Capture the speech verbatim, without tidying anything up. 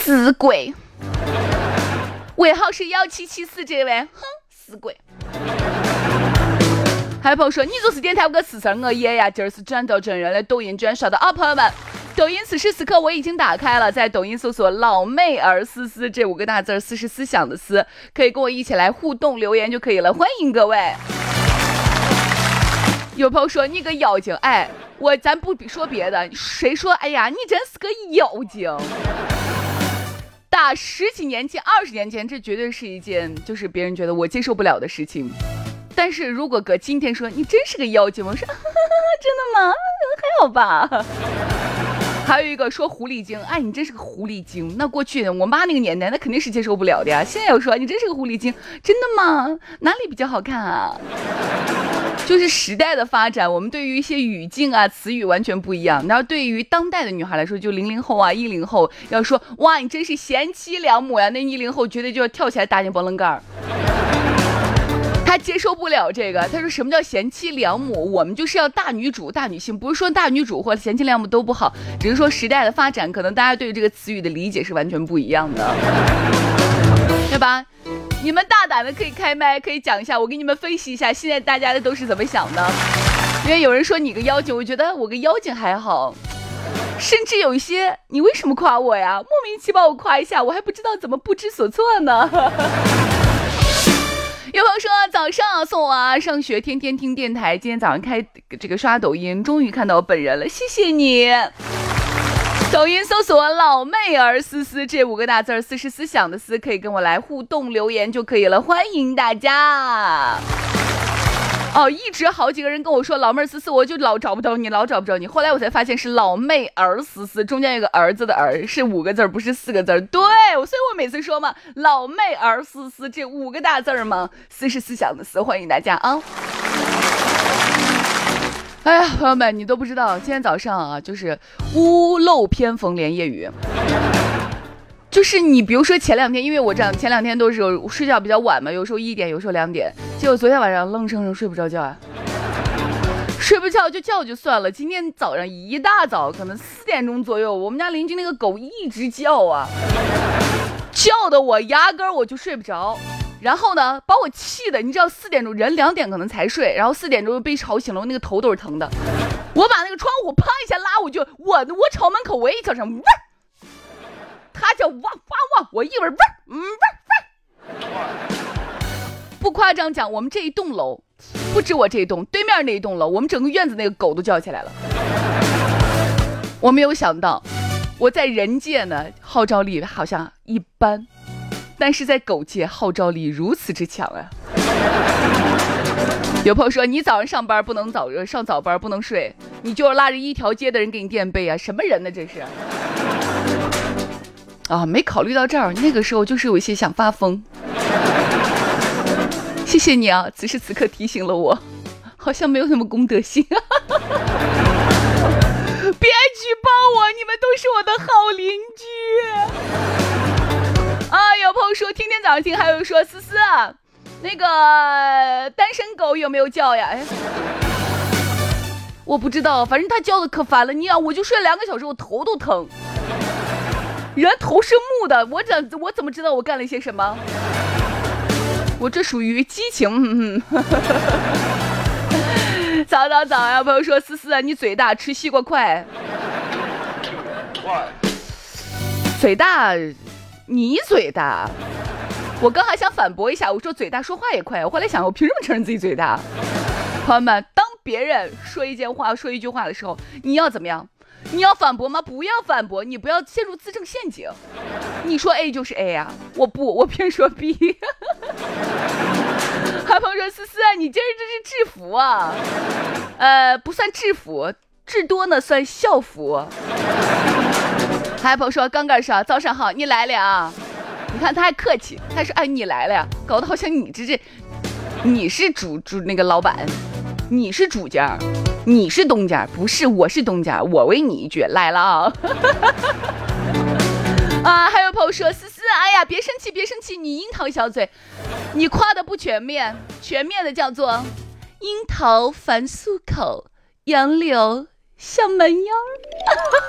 死鬼，尾号是幺七七四，这位，哼，死鬼。还有朋友说，你就是电台有个四声我爷呀，今儿是转到真人的抖音居然刷到啊，朋友们，抖音此时此刻我已经打开了，在抖音搜索老妹儿思思这五个大字，思是思想的思，可以跟我一起来互动留言就可以了，欢迎各位。有朋友说你个妖精，哎，我咱不说别的，谁说哎呀你真是个妖精，打十几年前二十年前这绝对是一件就是别人觉得我接受不了的事情，但是如果搁今天说你真是个妖精，我说哈哈真的吗？还好吧。还有一个说狐狸精，哎，你真是个狐狸精。那过去我妈那个年代，那肯定是接受不了的呀。现在又说你真是个狐狸精，真的吗？哪里比较好看啊？就是时代的发展，我们对于一些语境啊、词语完全不一样。然后对于当代的女孩来说，就零零后啊、一零后，要说哇，你真是贤妻良母呀，那一零后绝对就要跳起来打你波棱盖儿。他接受不了这个，他说什么叫贤妻良母？我们就是要大女主、大女性，不是说大女主或者贤妻良母都不好，只是说时代的发展，可能大家对这个词语的理解是完全不一样的，对吧？你们大胆的可以开麦，可以讲一下，我给你们分析一下现在大家的都是怎么想的。因为有人说你个妖精，我觉得我个妖精还好，甚至有一些你为什么夸我呀？莫名其妙我夸一下，我还不知道怎么不知所措呢。有朋友说早上送我啊上学，天天听电台，今天早上开这个刷抖音，终于看到我本人了，谢谢你。抖音搜索老妹儿思思这五个大字，思是思想的思，可以跟我来互动留言就可以了，欢迎大家。哦，一直好几个人跟我说老妹儿思思，我就老找不着你，老找不着你。后来我才发现是老妹儿思思，中间有个儿子的儿，是五个字不是四个字。对，所以我每次说嘛，老妹儿思思这五个大字嘛，思是思想的思，欢迎大家啊。哎呀，朋友们，你都不知道，今天早上啊，就是屋漏偏逢连夜雨。就是你比如说前两天，因为我这样前两天都是睡觉比较晚嘛，有时候一点，有时候两点，结果昨天晚上愣生生睡不着觉啊，睡不着就觉就算了，今天早上一大早可能四点钟左右，我们家邻居那个狗一直叫啊，叫的我压根儿我就睡不着，然后呢把我气的，你知道四点钟人两点可能才睡，然后四点钟就被吵醒了，我那个头都是疼的，我把那个窗户啪一下拉，我就我我朝门口我一叫声汪，他叫汪汪汪，我一会儿汪嗯汪汪，不夸张讲，我们这一栋楼不止我这一栋，对面那一栋楼，我们整个院子那个狗都叫起来了。我没有想到我在人界呢号召力好像一般，但是在狗界号召力如此之强啊。有朋友说你早上上班不能早上早班不能睡，你就拉着一条街的人给你垫背啊，什么人呢这是啊，没考虑到这儿，那个时候就是有一些想发疯。谢谢你啊，此时此刻提醒了我，好像没有那么公德心。别举报我，你们都是我的好邻居。啊，有朋友说天天早上听，还有说思思啊，那个单身狗有没有叫呀？哎，我不知道，反正他叫的可烦了。你啊，我就睡了两个小时，我头都疼。人头是木的，我怎我怎么知道我干了一些什么？我这属于激情。早早早呀，朋友说思思啊，你嘴大吃西瓜快。嘴大，你嘴大。我刚还想反驳一下，我说嘴大说话也快，我后来想我凭什么承认自己嘴大？朋友们，当别人说一件话说一句话的时候，你要怎么样？你要反驳吗？不要反驳，你不要陷入自证陷阱。你说 A 就是 A 啊，我不，我偏说 B。还朋友说思思啊，你这是这是制服啊？呃，不算制服，至多呢算校服。还有朋友说刚刚说早上好，你来了啊？你看他还客气，他说哎你来了呀，搞得好像你这这你是主主那个老板，你是主家。你是东家，不是，我是东家，我为你一句来了啊！啊，还有朋友说思思，哎呀，别生气，别生气，你樱桃小嘴，你夸的不全面，全面的叫做樱桃反漱口，杨柳小蛮腰。